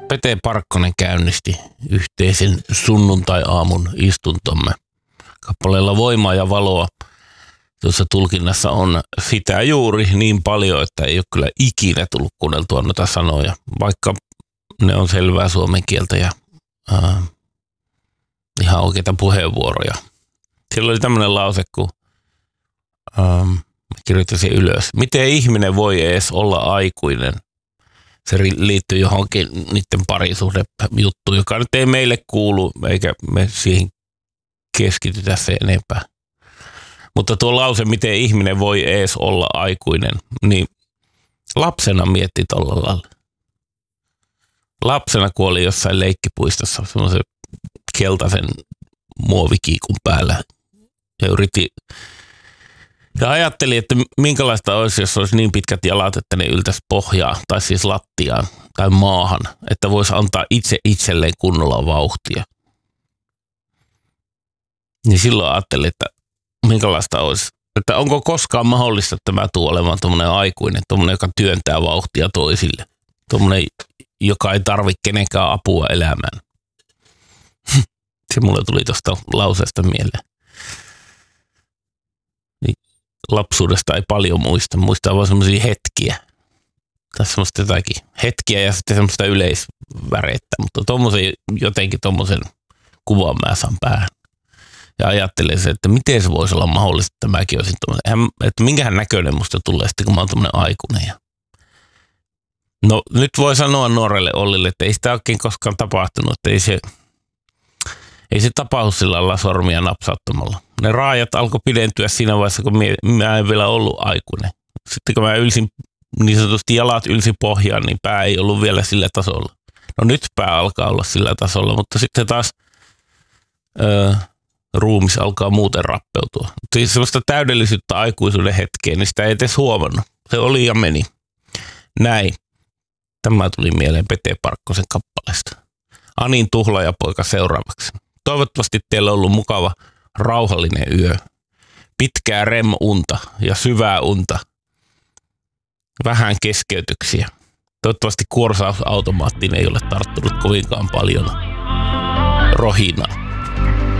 Pete Parkkonen käynnisti yhteisen sunnuntai-aamun istuntomme kappaleella Voimaa ja valoa. Tuossa tulkinnassa on sitä juuri niin paljon, että ei ole kyllä ikinä tullut kuunneltua noita sanoja, vaikka ne on selvää suomen kieltä ja ihan oikeita puheenvuoroja. Siellä oli tämmöinen lause, kun kirjoitin sen ylös. Miten ihminen voi edes olla aikuinen? Se liittyy johonkin niiden parisuhdejuttuun, joka nyt ei meille kuulu, eikä me siihen keskitytä se enempää. Mutta tuo lause, miten ihminen voi edes olla aikuinen, niin lapsena mietti tolla lailla. Lapsena kuoli jossain leikkipuistossa semmoisen keltaisen muovikiikun päällä ja yritti ja ajattelin, että minkälaista olisi, jos olisi niin pitkät jalat, että ne yltäisi pohjaa tai siis lattiaan tai maahan, että voisi antaa itselleen kunnolla vauhtia. Niin silloin ajattelin, että minkälaista olisi, että onko koskaan mahdollista, että mä tuun olemaan tuommoinen aikuinen, tuommoinen, joka työntää vauhtia toisille, tuommoinen, joka ei tarvitse kenenkään apua elämään. Se mulle tuli tuosta lauseesta mieleen. Lapsuudesta ei paljon muistaa vaan semmoisia hetkiä. Tai semmoista jotakin hetkiä ja sitten semmoista yleisvärettä, mutta jotenkin tommosen kuvan mä saan päähän. Ja ajattelen se, että miten se voisi olla mahdollista, että mäkin olisin tommoinen, että minkähän näköinen musta tulee sitten, kun mä oon tommoinen aikuinen. No nyt voi sanoa nuorelle Ollille, että ei sitä oikein koskaan tapahtunut, että ei se tapahdu sillä lailla sormia napsauttamalla. Ne raajat alkoi pidentyä siinä vaiheessa, kun mä en vielä ollut aikuinen. Sitten kun mä ylsin, niin sanotusti jalat ylsi pohjaan, niin pää ei ollut vielä sillä tasolla. No nyt pää alkaa olla sillä tasolla, mutta sitten taas ruumis alkaa muuten rappeutua. Siis sellaista täydellisyyttä aikuisuuden hetkeen, niin sitä ei edes huomannut. Se oli ja meni. Näin. Tämä tuli mieleen Pete Parkkosen kappaleesta. Anin Tuhlaajapoika seuraavaksi. Toivottavasti teillä on ollut mukava, rauhallinen yö. Pitkää REM-unta ja syvää unta. Vähän keskeytyksiä. Toivottavasti kuorsausautomaattiin ei ole tarttunut kovinkaan paljon rohinaa.